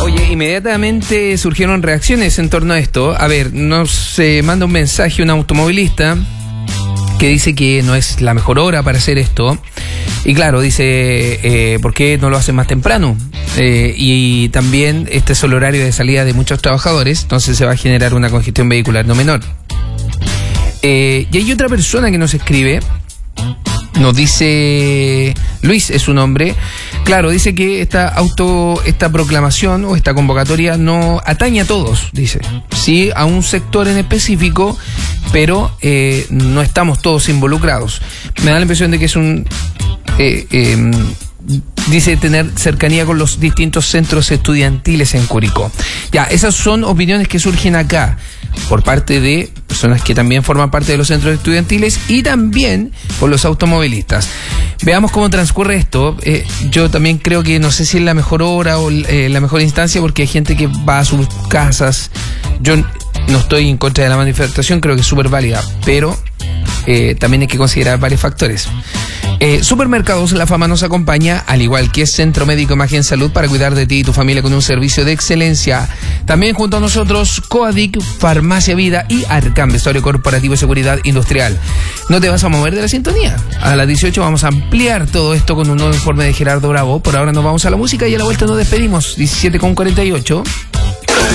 Oye, inmediatamente surgieron reacciones en torno a esto. A ver, nos manda un mensaje un automovilista que dice que no es la mejor hora para hacer esto. Y claro, dice, ¿por qué no lo hacen más temprano? Y también este es el horario de salida de muchos trabajadores, entonces se va a generar una congestión vehicular no menor. Y hay otra persona que nos escribe, nos dice, Luis es su nombre, claro, dice que esta proclamación o esta convocatoria no atañe a todos, dice, sí a un sector en específico, pero no estamos todos involucrados. Me da la impresión de que es dice tener cercanía con los distintos centros estudiantiles en Curicó. Ya, esas son opiniones que surgen acá por parte de personas que también forman parte de los centros estudiantiles y también por los automovilistas. Veamos cómo transcurre esto. Yo también creo que no sé si es la mejor hora o la mejor instancia, porque hay gente que va a sus casas. Yo no estoy en contra de la manifestación, creo que es súper válida, pero también hay que considerar varios factores. Supermercados La Fama nos acompaña, al igual que Centro Médico Imagen Salud, para cuidar de ti y tu familia con un servicio de excelencia. También junto a nosotros, Coadic, Farmacia Vida y Arcam, Vestuario Corporativo y Seguridad Industrial. No te vas a mover de la sintonía. A las 18 vamos a ampliar todo esto con un nuevo informe de Gerardo Bravo. Por ahora nos vamos a la música y a la vuelta nos despedimos. 17:48.